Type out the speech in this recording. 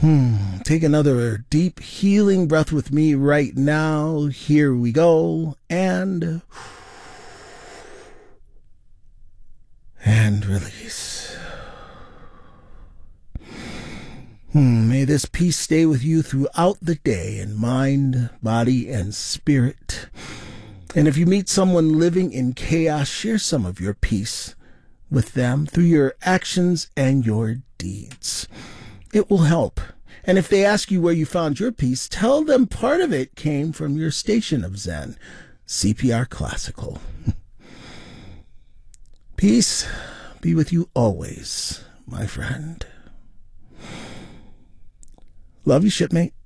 Take another deep healing breath with me right now. Here we go. And release. May this peace stay with you throughout the day in mind, body, and spirit. And if you meet someone living in chaos, share some of your peace with them through your actions and your deeds. It will help. And if they ask you where you found your peace, tell them part of it came from your station of Zen, CPR Classical. Peace be with you always, my friend. Love you, shipmate.